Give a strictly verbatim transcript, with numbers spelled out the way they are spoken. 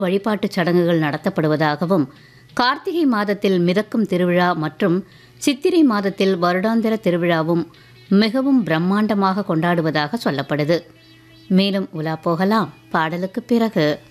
வழிபாட்டுச் சடங்குகள் நடத்தப்படுவதாகவும், கார்த்திகை மாதத்தில் மிதக்கும் திருவிழா மற்றும் சித்திரை மாதத்தில் வருடாந்திர திருவிழாவும் மிகவும் பிரம்மாண்டமாக கொண்டாடுவதாக சொல்லப்படுது. மேலும் உலா போகலாம் பாடலுக்கு பிறகு.